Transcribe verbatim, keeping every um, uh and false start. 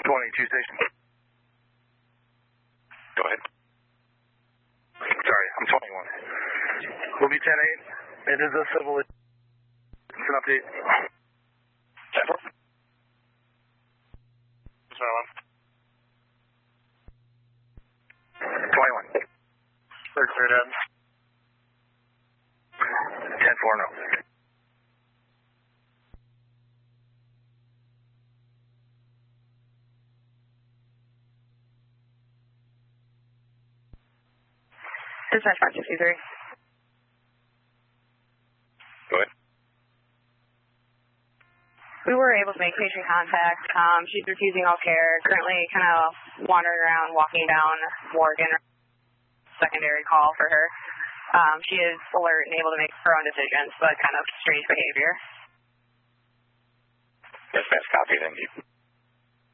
twenty-two station. Go ahead. Sorry, I'm twenty-one. We'll be ten eight. It is a civil. It's an update. ten four. twenty-one. Clear, clear, Dad. ten four, no. Dispatch five sixty-three. Go ahead. We were able to make patient contact. Um, she's refusing all care, currently kind of wandering around, walking down Morgan. Secondary call for her. Um, she is alert and able to make her own decisions, but kind of strange behavior. Dispatch copy, thank you.